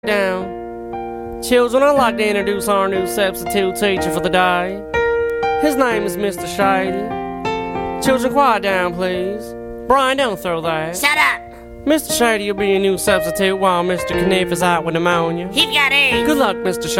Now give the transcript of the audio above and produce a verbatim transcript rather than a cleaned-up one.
Down. Children, I'd like to introduce our new substitute teacher for the day. His name is Mister Shady. Children, quiet down, please. Brian, don't throw that. Shut up. Mister Shady will be your new substitute while Mister Kniff is out with pneumonia. He's got AIDS. Good luck, Mister Shady.